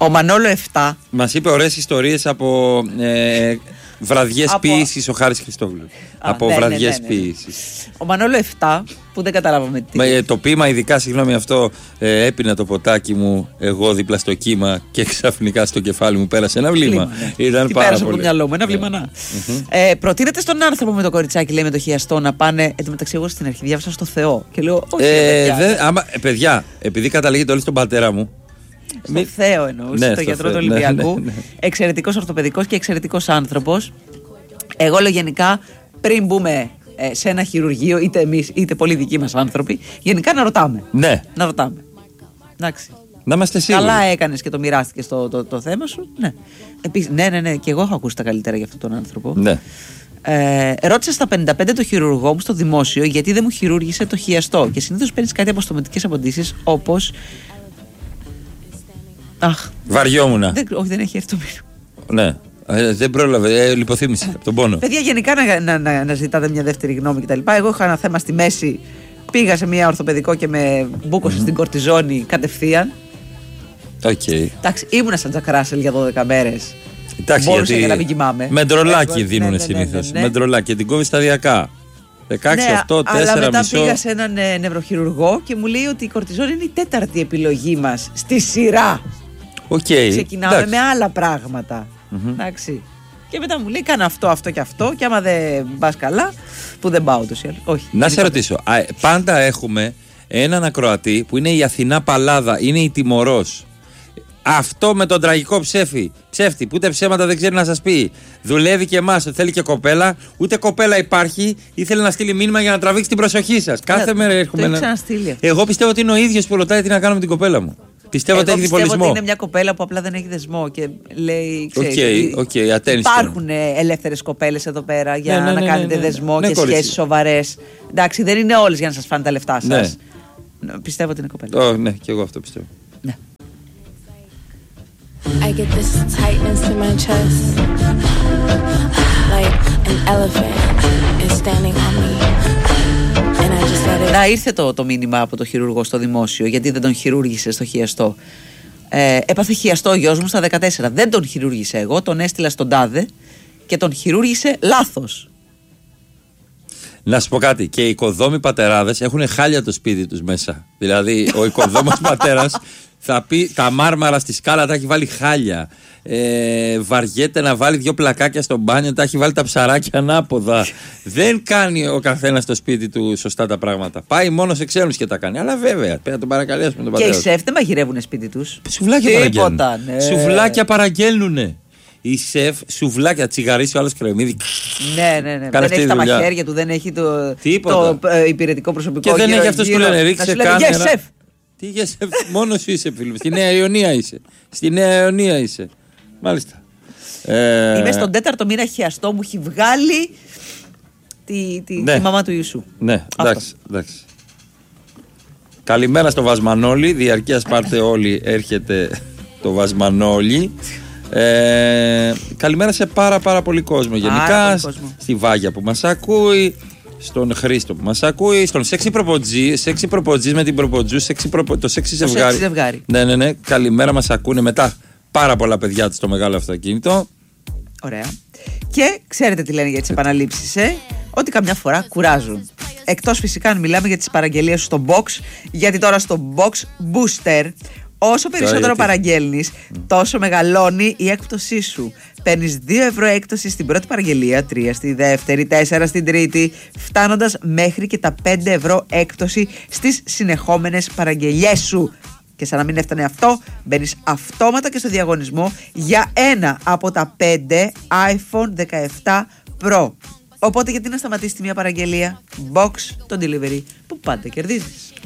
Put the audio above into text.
Ο Μανόλο 7. Μας είπε ωραίες ιστορίες από βραδιές ποίησης ο Χάρης Χριστόβουλος. Από βραδιές ποίησης. Ο Μανόλο 7, που δεν καταλάβαμε τι. Το ποίημα, ειδικά, συγγνώμη αυτό, έπινα το ποτάκι μου, εγώ δίπλα στο κύμα και ξαφνικά στο κεφάλι μου πέρασε ένα βλήμα. Ήταν πάρα πέρασε πολύ. Από το μυαλό μου, ένα βλήμανά. Προτείνεται στον άνθρωπο με το κοριτσάκι, λέει, με το χιαστό, να πάνε. Εν τω μεταξύ, εγώ στην αρχή διάβασα στο Θεό. Και λέω, όχι, παιδιά, επειδή καταλήγετε όλοι στον πατέρα μου. Στο Θεό εννοούσε, το γιατρό του Ολυμπιακού. Εξαιρετικός ορθοπαιδικός και εξαιρετικός άνθρωπος. Εγώ λέω γενικά, πριν μπούμε σε ένα χειρουργείο, είτε εμείς είτε πολλοί δικοί μας άνθρωποι, γενικά να ρωτάμε. Ναι. Να ρωτάμε. Εντάξει. Να είμαστε σίγουροι. Καλά έκανες και το μοιράστηκες το θέμα σου. Ναι. Επίσης, ναι, και εγώ έχω ακούσει τα καλύτερα για αυτόν τον άνθρωπο. Ναι. Ρώτησα στα 55 το χειρουργό μου στο δημόσιο γιατί δεν μου χειρούργησε το χιαστό. Και συνήθως παίρνεις κάτι αποστομωτικές απαντήσεις όπως. Βαριόμουνα. Όχι, δεν έχει έρθει το μήνυμα. Ναι. Δεν πρόλαβε, λιποθύμησε από τον πόνο. Παιδιά, γενικά να ζητάτε μια δεύτερη γνώμη κτλ. Εγώ είχα ένα θέμα στη μέση. Πήγα σε μια ορθοπαιδικό και με μπούκωσε στην κορτιζόνη κατευθείαν. Εντάξει, ήμουνα σαν Τζακ Ράσελ για 12 μέρες. Μπορούσα και να μην κοιμάμαι. Με ντρολάκι δίνουν συνήθως. Με ντρολάκι, την κόβει σταδιακά. 16, 8, 4, αλλά μετά μισό. πήγα σε έναν νευροχειρουργό και μου λέει ότι η κορτιζόνη είναι η τέταρτη επιλογή μας στη σειρά. Ξεκινάμε με άλλα πράγματα. Εντάξει. Και μετά μου λέει κάνε αυτό και αυτό. Και άμα δεν πας καλά, που δεν πάω ούτως ή άλλως. Όχι. Να σε ρωτήσω. Πάντα έχουμε έναν ακροατή που είναι η Αθηνά Παλάδα, είναι η τιμωρός. Αυτό με τον τραγικό ψεύτη που ούτε ψέματα δεν ξέρει να σας πει. Δουλεύει και εμάς, θέλει και κοπέλα. Ούτε κοπέλα υπάρχει. Ήθελε να στείλει μήνυμα για να τραβήξει την προσοχή σας. Κάθε μέρα έρχομαι. Εγώ πιστεύω ότι είναι ο ίδιος που ρωτάει τι να κάνω με την κοπέλα μου. Πιστεύω ότι έχει διπολισμό. Πιστεύω ότι είναι μια κοπέλα που απλά δεν έχει δεσμό και λέει. Υπάρχουν ελεύθερες κοπέλες εδώ πέρα για να κάνετε δεσμό και σχέσεις σοβαρές. Εντάξει, δεν είναι όλες για να σας φάνε τα λεφτά σας. Πιστεύω ότι είναι κοπέλα. Ναι, και εγώ αυτό πιστεύω. I get this tightness in my chest, like an elephant is standing on me, and I just let it. Να ήρθε το μήνυμα από το χειρουργό στο δημόσιο, γιατί δεν τον χειρούργησε στο χιαστό. Έπαθε χιαστό ο γιος μου στα 14. Δεν τον χειρούργησε εγώ, τον έστειλα στον τάδε και τον χειρούργησε λάθος. Να σου πω κάτι, και οι οικοδόμοι πατεράδες έχουν χάλια το σπίτι τους μέσα. Δηλαδή, ο οικοδόμος πατέρας θα πει τα μάρμαρα στη σκάλα τα έχει βάλει χάλια. Βαριέται να βάλει 2 πλακάκια στο μπάνιο, τα έχει βάλει τα ψαράκια ανάποδα. Δεν κάνει ο καθένας στο σπίτι του σωστά τα πράγματα. Πάει μόνο σε ξένους και τα κάνει. Αλλά βέβαια, πρέπει να τον παρακαλέσουμε τον πατέρα. Και οι σεφ δεν μαγειρεύουν σπίτι τους. Σουβλάκια παραγγέλνουν. Σουβλάκια παραγγέλνουνε. Η σεφ σουβλάκια, τσιγαρίσει ο άλλος κρεμμύδι. Ναι. Δεν έχει τα μαχαίρια του, δεν έχει το υπηρετικό προσωπικό. Και δεν έχει αυτός που λένε ρίξε κάμερα. Τι για σεφ, μόνο σου είσαι φίλος. Στη Νέα Ιωνία είσαι. Μάλιστα. Είμαι στον 4ο μήνα χιαστό, μου έχει βγάλει τη μαμά του Ιησού. Ναι, εντάξει. Καλημέρα στο Βασμανόλι. Διαρκείας πάρτε όλοι, έρχεται το Βασμανόλι. Καλημέρα σε πάρα πολύ κόσμο γενικά. Στη Βάγια που μας ακούει, στον Χρήστο που μας ακούει, στον Σεξι Προποτζή με την Προποτζού, το Σεξι Ζευγάρι. Ναι. Καλημέρα, μας ακούνε μετά πάρα πολλά παιδιά στο μεγάλο αυτοκίνητο. Ωραία. Και ξέρετε τι λένε για τις επαναλήψεις, ότι καμιά φορά κουράζουν. Εκτός φυσικά αν μιλάμε για τις παραγγελίες στο box, γιατί τώρα στο box booster όσο περισσότερο παραγγέλνεις, τόσο μεγαλώνει η έκπτωσή σου. Παίρνεις 2 ευρώ έκπτωση στην πρώτη παραγγελία, 3 στη δεύτερη, 4 στην τρίτη, φτάνοντας μέχρι και τα 5 ευρώ έκπτωση στις συνεχόμενες παραγγελιές σου. Και σαν να μην έφτανε αυτό, μπαίνεις αυτόματα και στο διαγωνισμό για ένα από τα 5 iPhone 17 Pro. Οπότε γιατί να σταματήσεις τη μία παραγγελία? Box, το delivery, που πάντα κερδίζεις.